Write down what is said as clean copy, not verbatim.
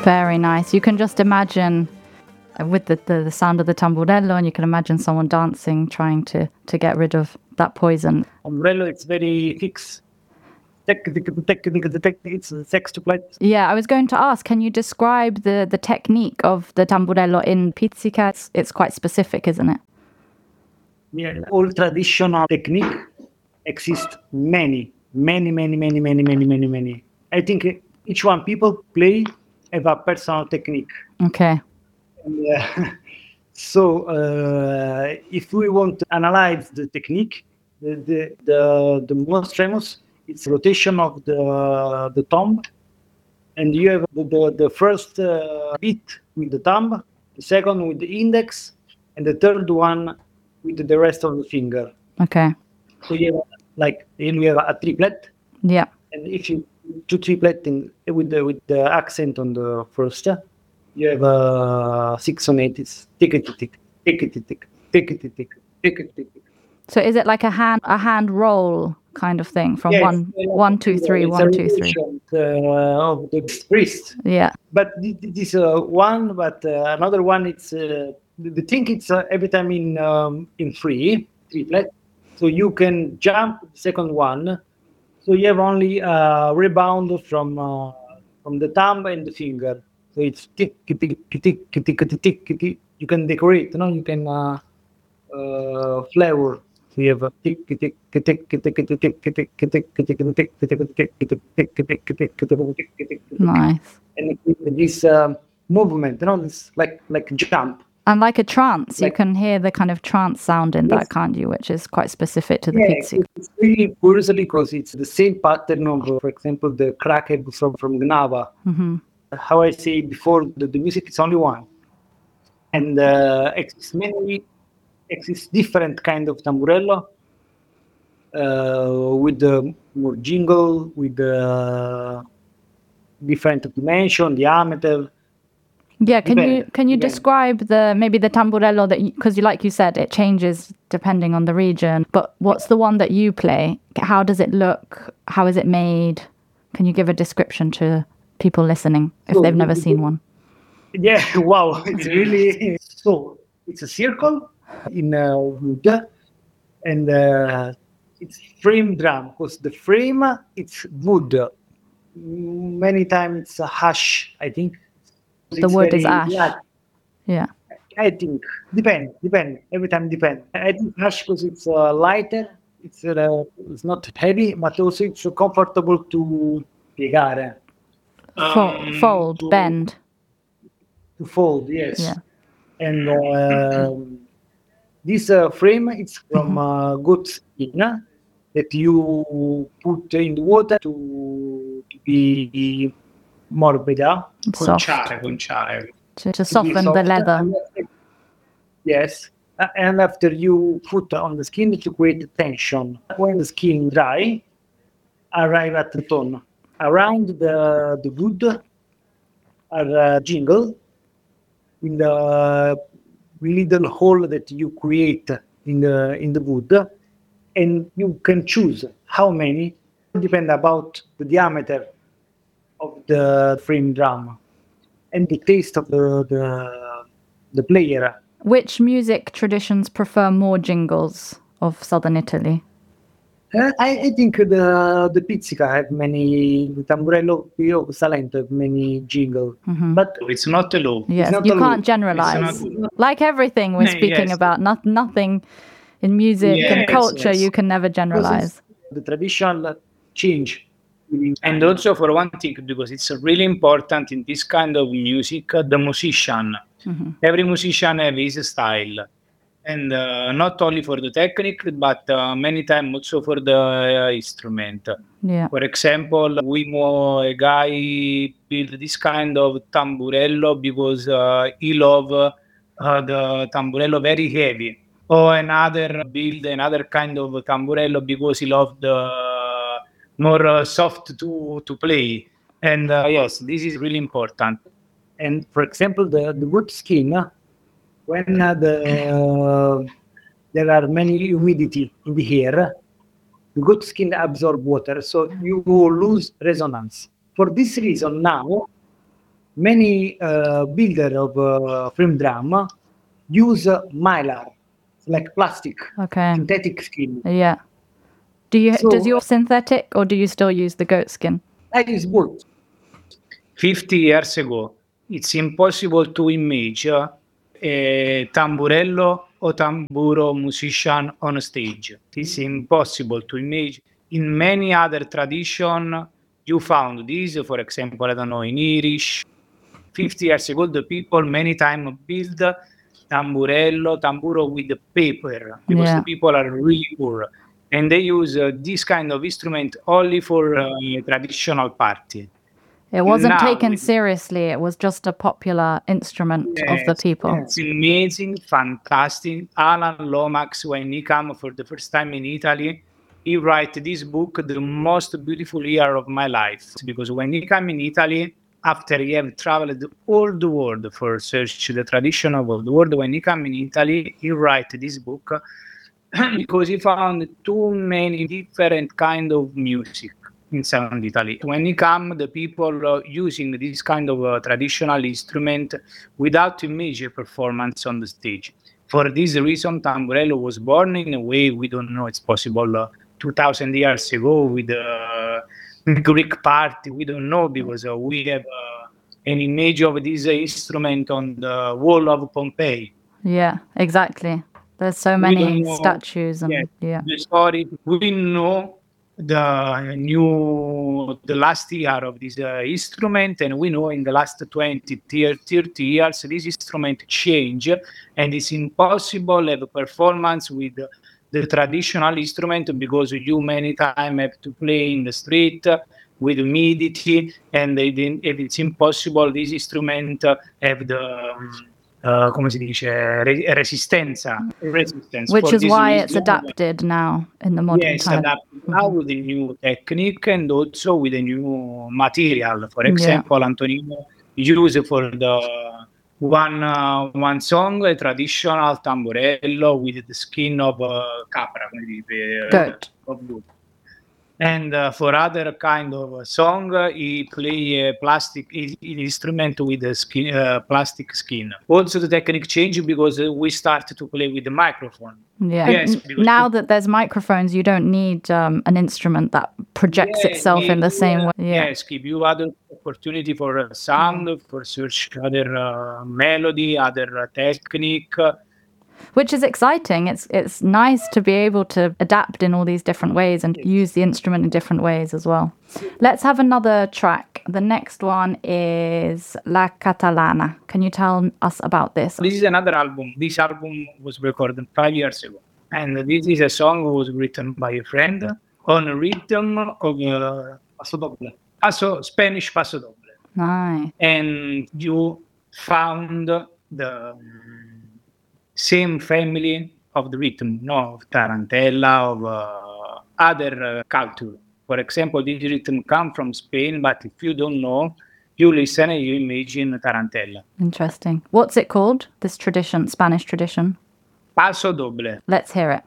Very nice. You can just imagine with the sound of the tamburello, and you can imagine someone dancing, trying to get rid of that poison. Tamburello, it's very fixed. It's sextuplet. Yeah, I was going to ask, can you describe the technique of the tamburello in Pizzica? It's quite specific, isn't it? Yeah, all traditional technique exist many. I think each one people play have a personal technique. Okay. And, so if we want to analyze the technique, the most famous it's rotation of the thumb, and you have the first beat with the thumb, the second with the index, and the third one with the rest of the finger. Okay. So you have we have a triplet. Yeah. And if you do triplet with the accent on the first, you have 6 on 8. It's tick it tick tick it tick tick it tick tick it tick. So is it like a hand roll kind of thing from Yes, 1 2 3 1 2 3 of the priest? Yeah. But this one, but another one. It's the thing. It's every time in free triplet, so you can jump the second one. So you have only rebound from the thumb and the finger. So it's tick tick tick tick tick tick tick. You can decorate. You can flavor. So you have a tick tick tick tick tick tick tick tick tick tick tick tick tick. Nice. And this movement, it's like jump. And like a trance, you can hear the kind of trance sound in that, can't you? Which is quite specific to the Pizzica. It's really curious because it's the same pattern of, for example, the crackhead from Gnava. Mm-hmm. How I say before, the music is only one, and exists different kind of tamburello with the more jingle, with the different dimension, diameter. Yeah, can you describe maybe the tamburello because like you said, it changes depending on the region. But what's the one that you play? How does it look? How is it made? Can you give a description to people listening if they've never seen one? Yeah, wow, it's really so. It's a circle in wood, and it's frame drum because the frame it's wood. Many times it's a hash, I think. The word is ash. Yeah. I think depend. Every time depend. I think ash because it's lighter. It's not heavy, but also it's comfortable to piegare. Fold, bend. To fold, yes. Yeah. And this frame it's from goat skin that you put in the water to be morbida. Conciare. To soften the leather. Yes. And after you put on the skin to create tension. When the skin dry, arrive at the tone. Around the wood are jingle in the little hole that you create in the wood, and you can choose how many. Depend about the diameter of the frame drum and the taste of the player. Which music traditions prefer more jingles of southern Italy? I think the Pizzica have many, the Tamburello Pio Salento have many jingle, but it's not a law. Yes, you can't generalize. Like everything we're speaking about, nothing in music and culture you can never generalize. The traditional change. And also for one thing, because it's really important in this kind of music, the musician. Every musician has his style. And not only for the technique, but many times also for the instrument. Yeah. For example, we know a guy build this kind of tamburello because he love the tamburello very heavy. Or another build another kind of tamburello because he loved the more soft to play. And yes, this is really important. And for example, the wood skin, when there are many humidity in the air, the wood skin absorb water, so you lose resonance. For this reason, now many builder of frame drum use mylar, like plastic, Okay. synthetic skin. Yeah. Does So your synthetic or do you still use the goat skin? I use both. 50 years ago, it's impossible to imagine a tamburello or tamburo musician on stage. It's impossible to imagine. In many other tradition, you found this, for example, I don't know, in Irish. 50 years ago, the people many times build tamburo with the paper because Yeah. the people are really poor. And they use this kind of instrument only for traditional party. It wasn't Now taken with- seriously. It was just a popular instrument of the Yes, people. It's amazing, fantastic. Alan Lomax, when he came for the first time in Italy, he write this book, The Most Beautiful Year of My Life. Because when he came in Italy, after he have traveled all the world for search the tradition of the world, when he came in Italy, he write this book because he found too many different kind of music in Southern Italy. When he come, the people using this kind of traditional instrument without immediate performance on the stage. For this reason, tamburello was born in a way we don't know it's possible 2,000 years ago with the Greek party. We don't know because we have an image of this instrument on the wall of Pompeii. Yeah, exactly. There's so We many don't know- statues and yeah. The story. We know the last year of this instrument, and we know in the last 20, 30 years this instrument change, and it's impossible to have a performance with the traditional instrument because you many times have to play in the street with humidity, and it's impossible this instrument have the come si dice, resistenza. Which For is this why it's reason, adapted now in the modern yes, time. adapted now with the new technique and also with the new material. For Yeah. example, Antonino used for the one song a traditional tamburello with the skin of capra, Goat. of goat. And for other kind of song, he play a plastic instrument with a skin, plastic skin. Also, the technique changed because we start to play with the microphone. Yeah. Yes, because Now that there's microphones, you don't need an instrument that projects Yeah, itself in the give same you, way. Yeah. Yes, give you other opportunity for sound, for search other melody, other technique. Which is exciting. It's nice to be able to adapt in all these different ways and use the instrument in different ways as well. Let's have another track. The next one is La Catalana. Can you tell us about this? This is another album. This album was recorded 5 years ago. And this is a song that was written by a friend on a rhythm of Passo doble. Spanish Paso Doble. Nice. And you found the same family of the rhythm, no, of tarantella, of other culture. For example, this rhythm come from Spain, but if you don't know, you listen and you imagine tarantella. Interesting. What's it called? This tradition, Spanish tradition? Paso doble. Let's hear it.